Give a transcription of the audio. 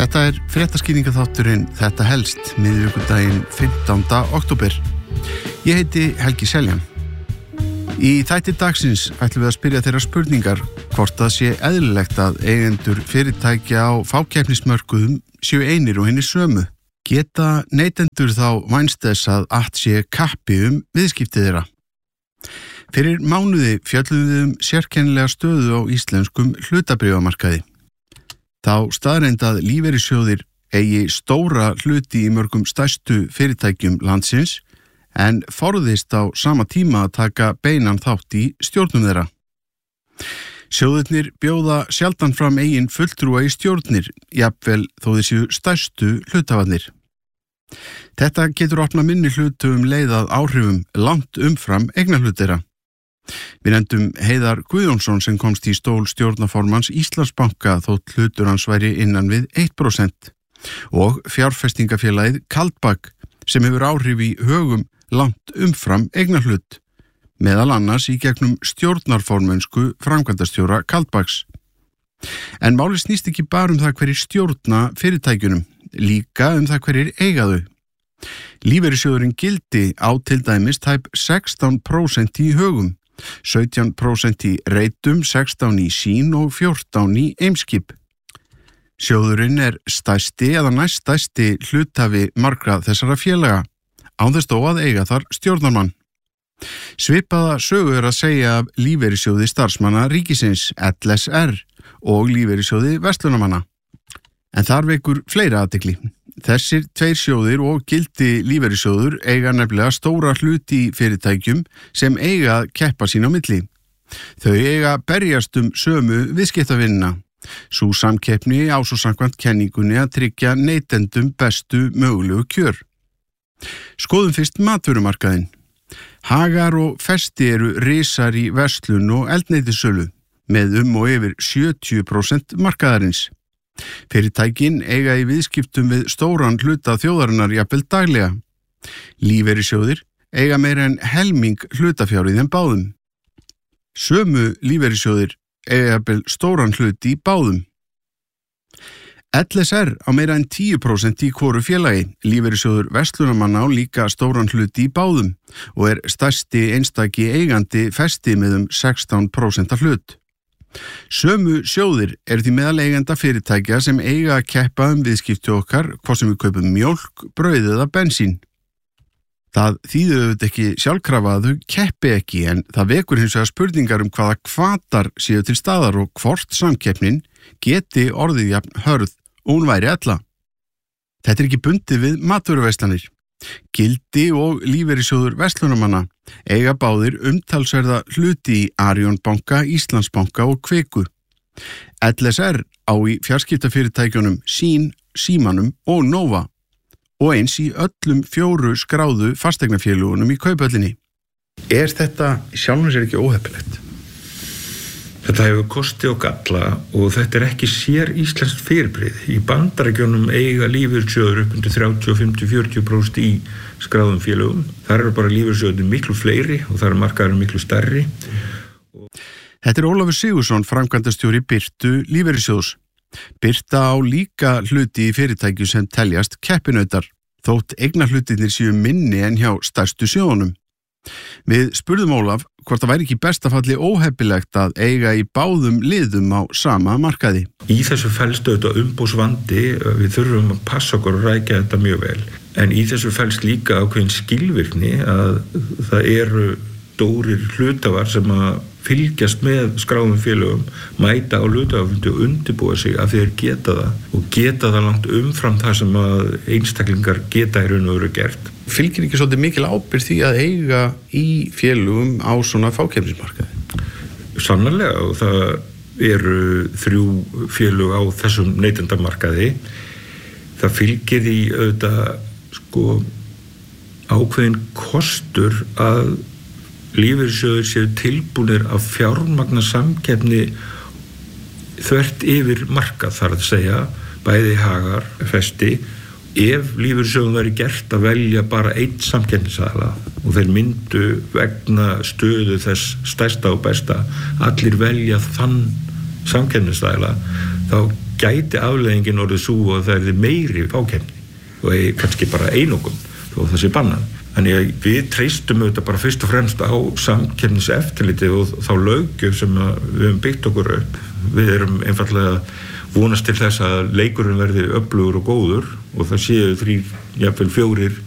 Þetta fréttaskýringaþátturinn Þetta helst, miðvikudaginn 15. október. Ég heiti Helgi Seljan. Í þætti dagsins ætlum við að spyrja þeirra spurningar hvort það sé eðlilegt að eigendur fyrirtækja á fákeppnismörkuðum séu einir og hinir sömu. Geta neytendur þá vænst þess að sé kappi viðskipti þeirra. Fyrir mánuði fjölluðum við sérkennilega stöðu á íslenskum hlutabréfamarkaði. Þá staðreynd að lífeyrissjóðir eigi stóra hluti í mörgum stærstu fyrirtækjum landsins en forðist á sama tíma að taka beinan þátt í stjórnum þeirra. Sjóðirnir bjóða sjaldan fram eigin fulltrúa í stjórnir, jafnvel þó þeir séu stærstu hluthafarnir. Þetta getur opnað minni hlutum leiðað áhrifum langt umfram eignarhlut þeirra. Við nefndum Heiðar Guðjónsson sem komst í stól stjórnarformans Íslandsbanka þótt hlutur hans væri innan við 1% og fjárfestingafélagið Kaldbak sem hefur áhrif í högum langt umfram eignarhlut, meðal annars í gegnum stjórnarformennsku framkvæmdastjóra Kaldbaks. En málið snýst ekki bara það hverjir stjórna fyrirtækjunum, líka það hverjir eiga þau. Lífeyrissjóðurinn Gildi á til dæmis tæp 16% í högum, 17% í Reitum, 16% í Sín og 14% í Eimskip. Sjóðurinn stærsti eða næststærsti hluthafi margra þessara félaga, án þess þó að eiga þar stjórnarmann. Svipaða sögu að segja af lífeyrissjóði starfsmanna ríkisins, LSR, og lífeyrissjóði verslunarmanna. En þar vekur fleira athygli. Þessir tveir sjóðir og Gildi lífeyrissjóður eiga nefnilega stóra hluti í fyrirtækjum sem eiga að keppa sín á milli. Þau eiga berjast sömu viðskiptavinnina. Sú samkeppni á svo samkvæmt kenningunni að tryggja neytendum bestu mögulegu kjör. Skoðum fyrst matvörumarkaðinn. Hagar og Festi eru risar í verslun og eldsneytissölu með og yfir 70% markaðarins. Fyrirtækin eiga í viðskiptum við stóran hluta þjóðarinnar jafnvel daglega. Lífeyrissjóðir eiga meira en helming hlutafjár í þeim báðum. Sömu lífeyrissjóðir eiga jafnvel stóran hluti í báðum. LSR á meira en 10% í hvoru félagi. Lífeyrissjóður verslunarmanna á líka stóran hluti í báðum og stærsti einstaki eigandi Festi með 16% hlut. Sömu sjóðir því meðal eigenda fyrirtækja sem eiga að keppa viðskipti okkar, hvort sem við kaupum mjólk, brauð eða bensín. Það þýðir auðvitað ekki sjálfkrafa að þau keppi ekki, en það vekur hins vegar spurningar hvaða hvatar séu til staðar og hvort samkeppnin geti orðið jafn hörð og hún væri ella. Þetta ekki bundið við matvöruverslanir. Gildi og lífeyrissjóður verslunarmanna eiga báðir umtalsverða hluti í Arion banka, Íslandsbanka og Kviku. LSR á í fjarskiptafyrirtækjunum Sín, Símanum og Nova og eins í öllum 4 skráðu fasteignafélögunum í Kauphöllinni. Þetta sjálfum sér ekki óheppilegt? Þetta hefur kosti og galla og þetta ekki sér íslenskt fyrirbrigði. Í Bandaríkjunum eiga lífeyrissjóður upp undir 30-50-40% í skráðum félögum. Þar eru bara lífeyrissjóðir miklu fleiri og þar markaðurinn miklu stærri. Þetta Ólafur Sigurðsson, framkvæmdastjóri Birtu lífeyrissjóðs. Birta á líka hluti í fyrirtækju sem teljast keppinautar, þótt eignarhlutirnir séu minni en hjá stærstu sjóðunum. Við spurðum Ólaf hvort það væri ekki besta falli óheppilegt að eiga í báðum liðum á sama markaði. Í þessu felst auðvitað umboðsvandi, við þurfum að passa okkur og rækja þetta mjög vel. En í þessu felst líka ákveðin skilvirkni að það eru stórir hlutafar sem að fylgjast með skráðum félögum, mæta á hlutafafundi og undirbúa sig að þeir geta það og geta það langt umfram það sem að einstaklingar geta í raun og veru gert. Fylgir ekki svolítið mikil ábyrgð því að eiga í félögum á svona fákeppnismarkaði? Sannarlega, og það eru 3 félög á þessum neytendamarkaði. Það fylgir því auðvitað ákveðin kostur að lífeyrissjóðir séu tilbúnir að fjármagna samkeppni þvert yfir markað, þar að segja bæði Hagar, Festi. Ef lífeyrissjóðum væri gert að velja bara einn samkeppnisaðila og þeir myndu vegna stöðu þess stærsta og besta allir velja þann samkeppnisaðila, þá gæti afleiðingin orðið svo að það meiri fákeppni og kannski bara einokun þó það sé bannað. Þannig að við treystum auðvitað bara fyrst og fremst á samkeppniseftirlitið og þá löggjöf sem við höfum byggt okkur upp. Við erum einfaldlega vonast til þess að leikurinn verði öflugur og góður og það séu 3, jafnvel 4